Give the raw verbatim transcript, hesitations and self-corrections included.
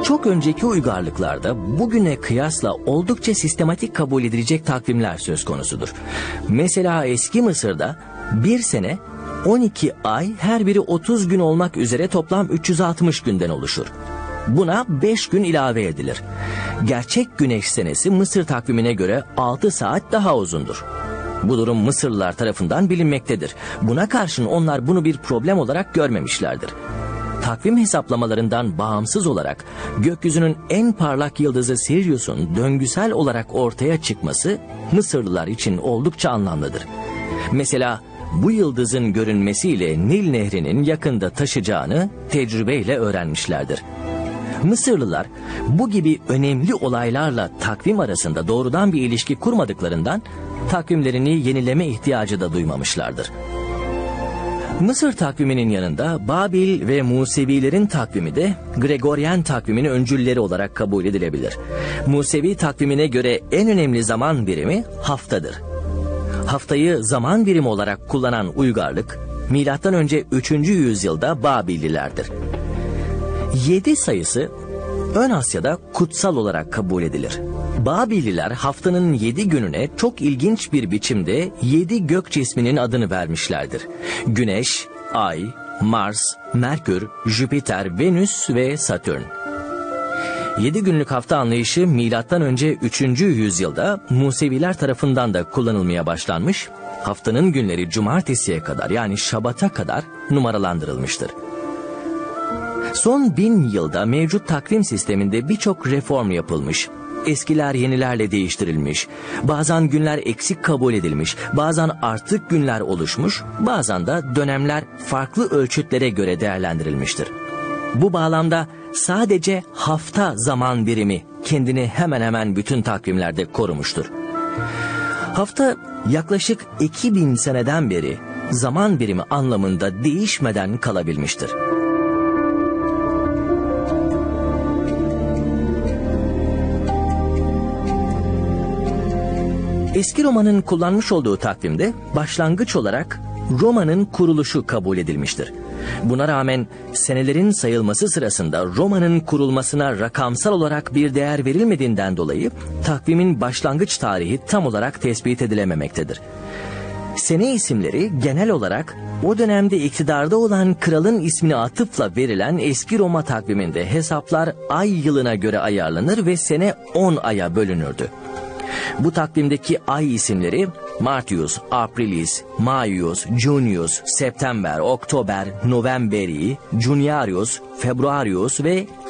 Çok önceki uygarlıklarda bugüne kıyasla oldukça sistematik kabul edilecek takvimler söz konusudur. Mesela eski Mısır'da bir sene on iki ay, her biri otuz gün olmak üzere toplam üç yüz altmış günden oluşur. Buna beş gün ilave edilir. Gerçek güneş senesi Mısır takvimine göre altı saat daha uzundur. Bu durum Mısırlılar tarafından bilinmektedir. Buna karşın onlar bunu bir problem olarak görmemişlerdir. Takvim hesaplamalarından bağımsız olarak gökyüzünün en parlak yıldızı Sirius'un döngüsel olarak ortaya çıkması Mısırlılar için oldukça anlamlıdır. Mesela bu yıldızın görünmesiyle Nil Nehri'nin yakında taşacağını tecrübeyle öğrenmişlerdir. Mısırlılar bu gibi önemli olaylarla takvim arasında doğrudan bir ilişki kurmadıklarından takvimlerini yenileme ihtiyacı da duymamışlardır. Mısır takviminin yanında Babil ve Musevilerin takvimi de Gregorian takviminin öncülleri olarak kabul edilebilir. Musevi takvimine göre en önemli zaman birimi haftadır. Haftayı zaman birimi olarak kullanan uygarlık milattan önce üçüncü yüzyılda Babillilerdir. Yedi sayısı Ön Asya'da kutsal olarak kabul edilir. Babilliler haftanın yedi gününe çok ilginç bir biçimde yedi gök cisminin adını vermişlerdir. Güneş, Ay, Mars, Merkür, Jüpiter, Venüs ve Satürn. Yedi günlük hafta anlayışı milattan önce üçüncü yüzyılda Museviler tarafından da kullanılmaya başlanmış, haftanın günleri cumartesiye kadar yani şabata kadar numaralandırılmıştır. Son bin yılda mevcut takvim sisteminde birçok reform yapılmış. Eskiler yenilerle değiştirilmiş, bazen günler eksik kabul edilmiş, bazen artık günler oluşmuş, bazen de dönemler farklı ölçütlere göre değerlendirilmiştir. Bu bağlamda sadece hafta zaman birimi kendini hemen hemen bütün takvimlerde korumuştur. Hafta yaklaşık iki bin seneden beri zaman birimi anlamında değişmeden kalabilmiştir. Eski Roma'nın kullanmış olduğu takvimde başlangıç olarak Roma'nın kuruluşu kabul edilmiştir. Buna rağmen senelerin sayılması sırasında Roma'nın kurulmasına rakamsal olarak bir değer verilmediğinden dolayı takvimin başlangıç tarihi tam olarak tespit edilememektedir. Sene isimleri genel olarak o dönemde iktidarda olan kralın ismine atıfla verilen eski Roma takviminde hesaplar ay yılına göre ayarlanır ve sene on aya bölünürdü. Bu takvimdeki ay isimleri Martius, Aprilis, Maius, Junius, September, Oktober, Novemberi, Juniarius, Februarius ve